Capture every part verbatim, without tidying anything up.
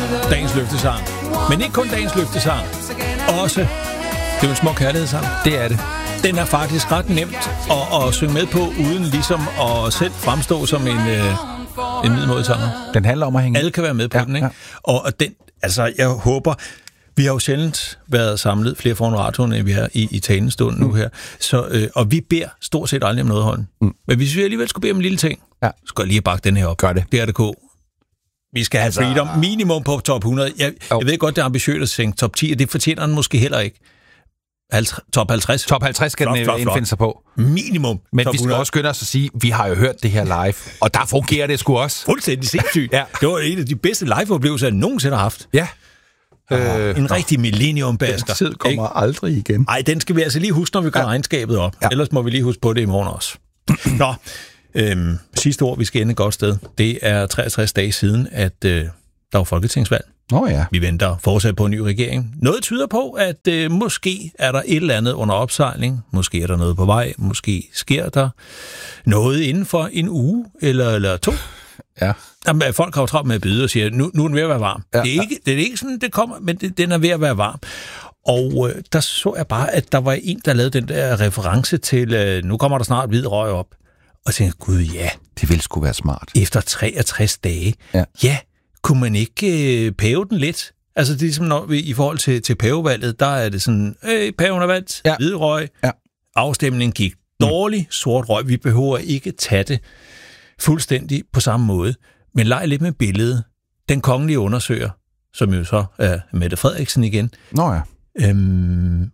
dagens løftesang. Men ikke kun dagens løftesang. Også, det er jo en smuk kærlighedssang. Det er det. Den er faktisk ret nemt at, at synge med på, uden ligesom at selv fremstå som en, øh, en middelmådig sanger. Den handler om at hænge. Alle kan være med på ja, den, ikke? Ja. Og, og den, altså, jeg håber... Vi har jo sjældent været samlet flere foran radioen, end vi er i, i talenstunden mm. nu her. Så, øh, og vi beder stort set aldrig om noget, Holm. Mm. Men hvis vi alligevel skulle bede om en lille ting, ja. så skal jeg lige bakke den her op. Gør det. D R D K. Vi skal have altså... freedom minimum på top hundrede. Jeg, jeg ved godt, det er ambitiøst at sænke top ti, og det fortjener den måske heller ikke. halvtreds, top halvtreds. Top halvtreds skal flot, den flot, indfinde sig på. Minimum. Men vi skal også skynde os at sige, at vi har jo hørt det her live, og der fungerer det sgu også. Fuldstændig sindssygt. ja. Det var en af de bedste live-oplevelser, jeg nogensinde har haft. Ja. Øh, en rigtig millennium-basker. Den tid kommer ikke? aldrig igen. Nej, den skal vi altså lige huske, når vi gør ja. regnskabet op. Ja. Ellers må vi lige huske på det i morgen også. Nå, øhm, sidste år, vi skal ende et godt sted. Det er treogtres dage siden, at øh, der var folketingsvalg. Nå ja. Vi venter fortsat på en ny regering. Noget tyder på, at øh, måske er der et eller andet under opsejling. Måske er der noget på vej. Måske sker der noget inden for en uge eller, eller to. Ja. Jamen, folk har jo travlt med at byde og siger, nu, nu er den ved at være varm. Ja, det, er ikke, det er ikke sådan, det kommer, men det, den er ved at være varm. Og øh, der så jeg bare, at der var en, der lavede den der reference til, øh, nu kommer der snart hvid røg op. Og jeg tænkte, gud ja. Det ville sgu være smart. Efter treogtres dage. Ja, ja kunne man ikke øh, pæve den lidt? Altså det er ligesom, når vi, i forhold til, til pavevalget, der er det sådan, øh, paven er valgt, ja. hvid røg. Ja. Afstemningen gik dårlig, sort røg. Vi behøver ikke tage det fuldstændig på samme måde. Men leg lidt med billedet. Den kongelige undersøger, som jo så er Mette Frederiksen igen. Nå ja. Øhm,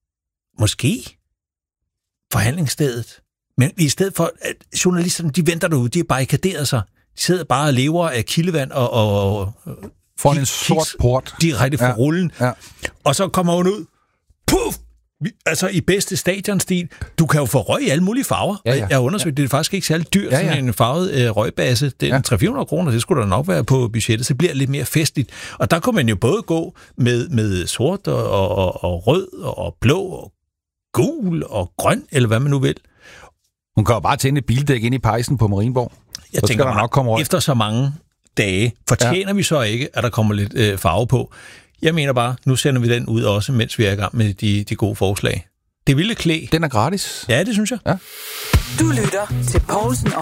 måske forhandlingsstedet. Men i stedet for, at journalisterne, de venter derude, de er barrikaderet sig. De sidder bare og lever af kildevand og... og, og foran en sort port. Direkte fra ja. rullen. Ja. Og så kommer hun ud. Puff! Altså i bedste stadionstil. Du kan jo få røg i alle mulige farver. Ja, ja. Jeg har undersøgt, ja. det er faktisk ikke særlig dyrt, ja, ja. sådan en farvet øh, røgbase. Det er ja. tre hundrede til fire hundrede kroner, det skulle der nok være på budgettet. Så bliver det lidt mere festligt. Og der kunne man jo både gå med, med sort og, og, og rød og blå og gul og grøn, eller hvad man nu vil. Hun kan jo bare tænde et bildæk ind i pejsen på Marienborg. Jeg så tænker, der nok komme efter så mange dage, fortjener ja. vi så ikke, at der kommer lidt øh, farve på. Jeg mener bare, nu sender vi den ud også, mens vi er i gang med de, de gode forslag. Det ville klæ. Den er gratis. Ja, det synes jeg. Ja. Du lytter til Poulsen og